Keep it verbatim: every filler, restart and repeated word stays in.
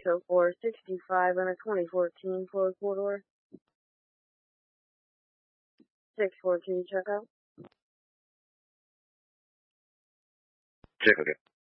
So for sixty-five on a twenty fourteen Ford four-door. six fourteen checkout. Check again.